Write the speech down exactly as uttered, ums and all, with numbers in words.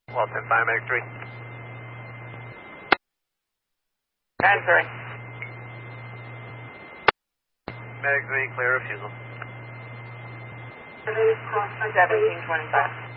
Well, ten five, Medic three. Answering. Medic three, clear refusal. seventeen twenty-five.